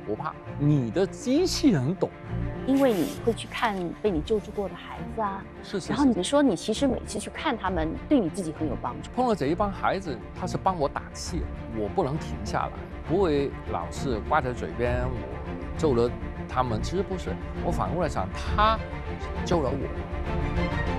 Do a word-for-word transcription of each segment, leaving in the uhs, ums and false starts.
不怕，你的机器人懂。 因为你会去看被你救助过的孩子啊， 是是是。 然后你说你其实每次去看他们，对你自己很有帮助。 碰到这一帮孩子，他是帮我打气，我不能停下来，不会老是挂在嘴边。我救了他们，其实不是，我反过来想，他救了我。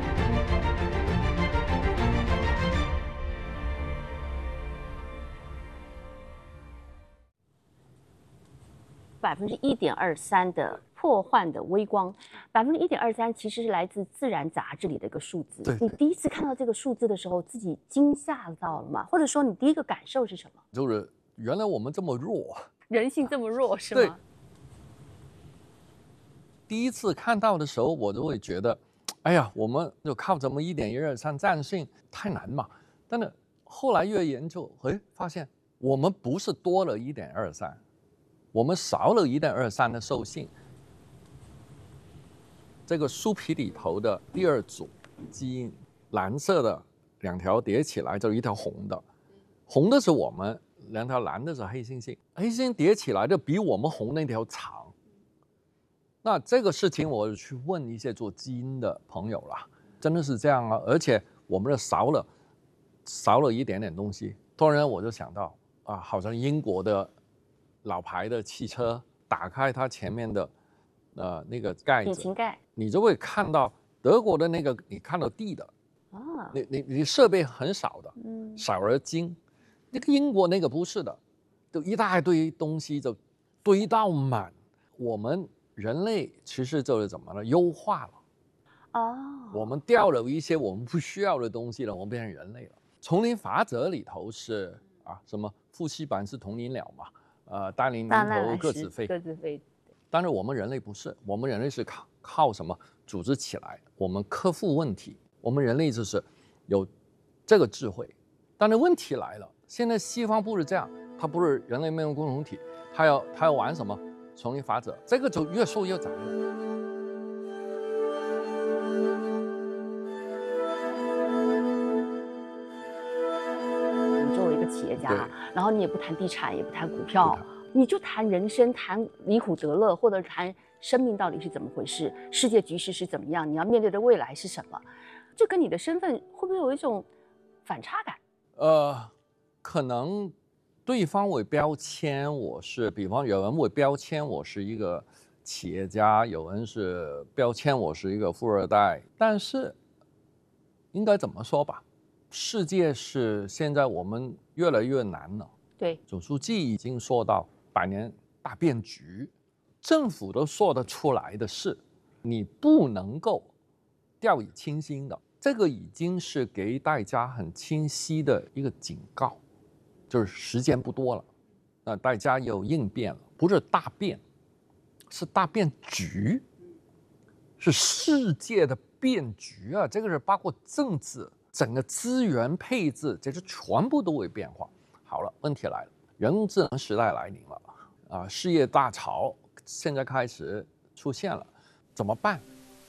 百分之一点二三的破幻的微光，百分之一点二三其实是来自《自然》杂志里的一个数字。 对， 你第一次看到这个数字的时候，自己惊吓到了吗？或者说你第一个感受是什么？ 就是原来我们这么弱， 人性这么弱，是吗？ 对。第一次看到的时候，我就会觉得，哎呀，我们就靠这么一点一二三战胜太难嘛。但是后来越研究，哎，发现我们不是多了一点二三。我们少了一点二三的兽性，这个树皮里头的第二组基因，蓝色的两条叠起来就是一条红的，红的是我们，两条蓝的是黑猩猩，黑猩猩叠起来的比我们红那条长。那这个事情我去问一些做基因的朋友啦，真的是这样啊，而且我们的少了少了一点点东西。突然我就想到啊，好像英国的老牌的汽车，打开它前面的呃那个盖子， 引擎盖， 你就会看到德国的那个，你看到地的，啊，你你你设备很少的，嗯，少而精。那个英国那个不是的，就一大堆东西就堆到满。我们人类其实就是怎么了？优化了，哦，我们掉了一些我们不需要的东西了，我们变成人类了。丛林法则里头是啊，什么夫妻版是同林鸟嘛？呃，大龄临头各自飞， 各自飞。 但是我们人类不是，我们人类是靠靠什么组织起来？我们克服问题。我们人类就是有这个智慧，但是问题来了，现在西方不是这样，它不是人类命运共同体，它要它要玩什么丛林法则，这个就越说越窄。 企业家，然后你也不谈地产，也不谈股票，你就谈人生，谈离苦得乐，或者谈生命到底是怎么回事，世界局势是怎么样，你要面对的未来是什么，这跟你的身份会不会有一种反差感？ 呃，可能对方为标签，我是，比方有人为标签我是一个企业家，有人是标签我是一个富二代，但是应该怎么说吧？世界是现在我们越来越难了。 对， 总书记已经说到百年大变局，政府都说得出来的事，你不能够掉以轻心的。这个已经是给大家很清晰的一个警告，就是时间不多了，那大家有应变了，不是大变，是大变局，是世界的变局啊！这个是包括政治。整个资源配置，这是全部都会变化。好了，问题来了，人工智能时代来临了啊，事业大潮现在开始出现了，怎么办？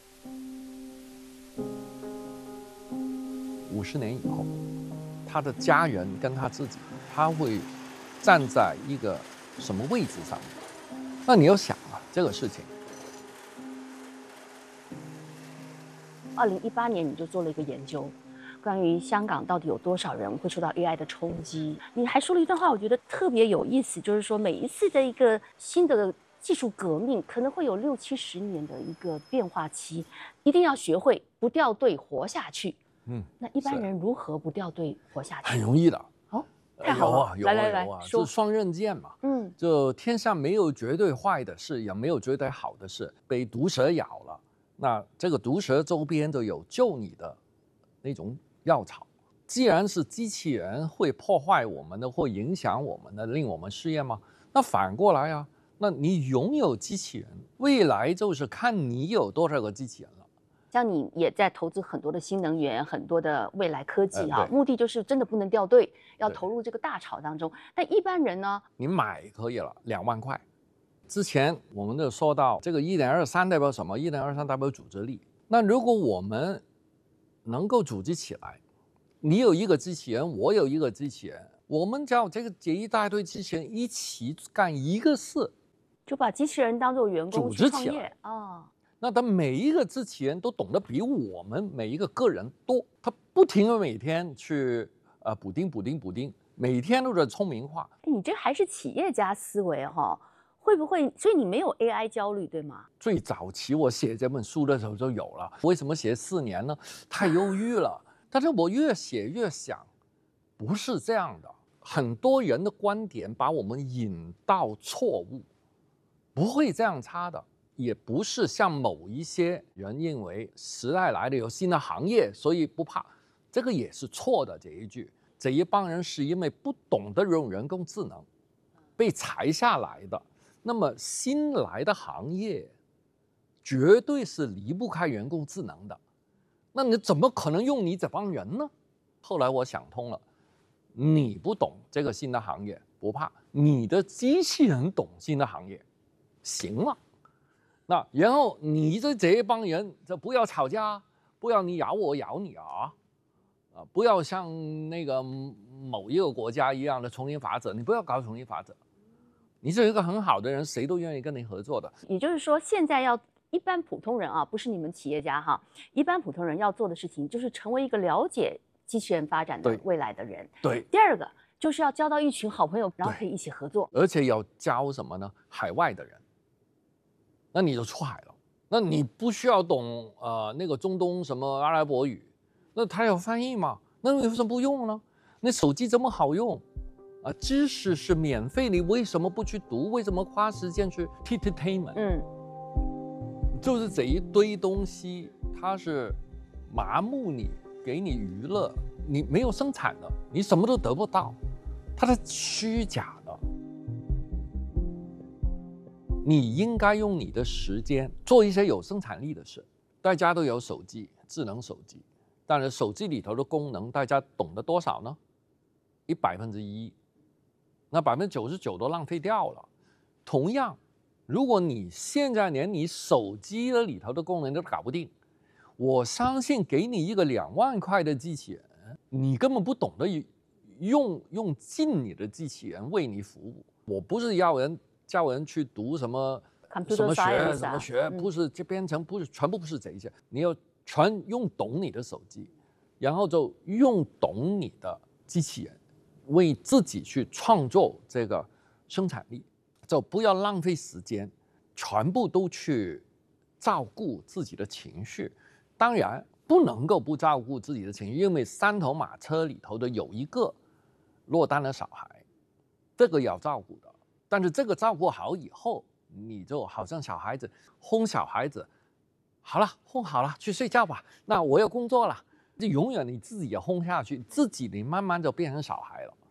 五十年以后，他的家人跟他自己，他会站在一个什么位置上面？那你要想啊，这个事情。 二零一八年你就做了一个研究。关于香港到底有多少人会受到 A I 的冲击？你还说了一段话，我觉得特别有意思，就是说每一次的一个新的技术革命，可能会有六七十年的一个变化期，一定要学会不掉队活下去。嗯，那一般人如何不掉队活下去？ 很容易的。 哦，太好了， 有啊，有啊， 来来来， 有啊， 说是双刃剑嘛。嗯，就天上没有绝对坏的事，也没有绝对好的事。被毒蛇咬了，那这个毒蛇周边就有救你的那种药草。既然是机器人会破坏我们的，会影响我们的，令我们失业吗？那反过来啊，那你拥有机器人，未来就是看你有多少个机器人了。 像你也在投资很多的新能源，很多的未来科技啊， 呃、 目的就是真的不能掉队，要投入这个大潮当中。但一般人呢， 你买可以了，两万块。之前我们就说到这个一点二三代表什么？一点二三代表组织力。那如果我们能够组织起来，你有一个机器人，我有一个机器人，我们叫这个这一大堆机器人一起干一个事， 就把机器人当做员工组去创业织起来哦。 那他每一个机器人都懂得比我们每一个个人多，他不停的每天去呃补丁补丁补丁，每天都在聪明化。 你这还是企业家思维哈、哦，会不会？所以你没有 A I 焦虑对吗？ 最早期我写这本书的时候就有了，为什么写四年呢？太忧郁了。但是我越写越想，不是这样的。很多人的观点把我们引到错误，不会这样差的。也不是像某一些人认为时代来了有新的行业，所以不怕，这个也是错的。这一句，这一帮人是因为不懂得用人工智能，被裁下来的。那么新来的行业，绝对是离不开人工智能的。那你怎么可能用你这帮人呢？后来我想通了，你不懂这个新的行业不怕，你的机器人懂新的行业，行了。那然后你这这一帮人，就不要吵架，不要你咬我咬你啊，啊，不要像那个某一个国家一样的丛林法则，你不要搞丛林法则。你是一个很好的人，谁都愿意跟你合作的。 也就是说，现在要一般普通人啊，不是你们企业家哈，一般普通人要做的事情，就是成为一个了解机器人发展的未来的人。 对。 第二个就是要交到一群好朋友，然后可以一起合作， 而且要教什么呢？海外的人。那你就出海了，那你不需要懂呃那个中东什么阿拉伯语，那他有翻译吗？那为什么不用呢？那手机这么好用，啊，知识是免费，你为什么不去读？为什么花时间去 entertainment？嗯，就是这一堆东西，它是麻木你，给你娱乐，你没有生产的，你什么都得不到，它是虚假的。你应该用你的时间做一些有生产力的事。大家都有手机，智能手机，但是手机里头的功能，大家懂得多少呢？一百分之一，那百分之九十九都浪费掉了。同样，如果你现在连你手机的里头的功能都搞不定，我相信给你一个两万块的机器人，你根本不懂得用用尽你的机器人为你服务。我不是要人。叫人去读什么什么学什么学，不是这编程不是全部不是这些，你要全用懂你的手机，然后就用懂你的机器人，为自己去创作这个生产力，就不要浪费时间，全部都去照顾自己的情绪。当然不能够不照顾自己的情绪，因为三头马车里头的有一个落单的小孩，这个要照顾的。但是这个照顾好以后，你就好像小孩子哄小孩子，好了，哄好了，去睡觉吧。那我要工作了，就永远你自己也哄下去，自己你慢慢就变成小孩了。